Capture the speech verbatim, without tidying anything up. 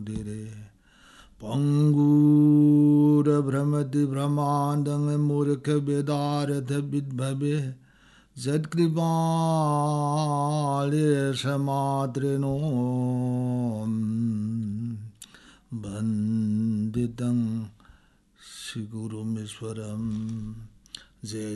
मुदिरे पंगूर भ्रमति भ्रमांडं मूर्ख वेदार्थ विद्भवे जत्कृपालेशमात्रेणो वन्दितं श्रीगुरुमीश्वरम्। जय